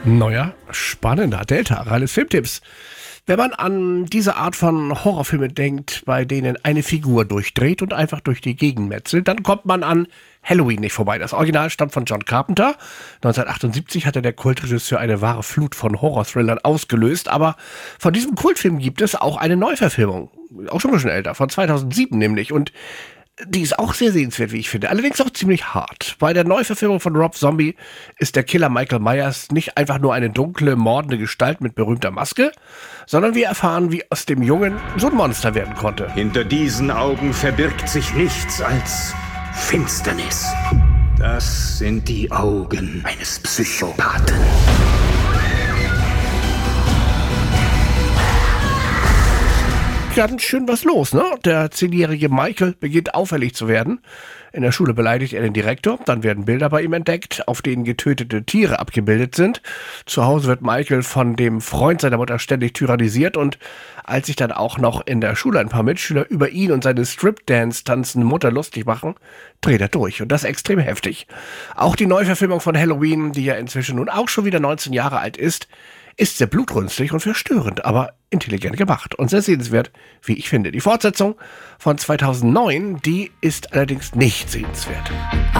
Neuer, spannender Delta, Ralles Filmtipps. Wenn man an diese Art von Horrorfilme denkt, bei denen eine Figur durchdreht und einfach durch die Gegend metzelt, dann kommt man an Halloween nicht vorbei. Das Original stammt von John Carpenter. 1978 hatte der Kultregisseur eine wahre Flut von Horror-Thrillern ausgelöst, aber von diesem Kultfilm gibt es auch eine Neuverfilmung. Auch schon ein bisschen älter, von 2007 nämlich. Und die ist auch sehr sehenswert, wie ich finde. Allerdings auch ziemlich hart. Bei der Neuverfilmung von Rob Zombie ist der Killer Michael Myers nicht einfach nur eine dunkle, mordende Gestalt mit berühmter Maske, sondern wir erfahren, wie aus dem Jungen so ein Monster werden konnte. Hinter diesen Augen verbirgt sich nichts als Finsternis. Das sind die Augen eines Psychopathen. Ganz schön was los, ne? Der 10-jährige Michael beginnt auffällig zu werden. In der Schule beleidigt er den Direktor, dann werden Bilder bei ihm entdeckt, auf denen getötete Tiere abgebildet sind. Zu Hause wird Michael von dem Freund seiner Mutter ständig tyrannisiert und als sich dann auch noch in der Schule ein paar Mitschüler über ihn und seine Strip-Dance tanzende Mutter lustig machen, dreht er durch und das extrem heftig. Auch die Neuverfilmung von Halloween, die ja inzwischen nun auch schon wieder 19 Jahre alt ist sehr blutrünstig und verstörend, aber intelligent gemacht und sehr sehenswert, wie ich finde. Die Fortsetzung von 2009, die ist allerdings nicht sehenswert.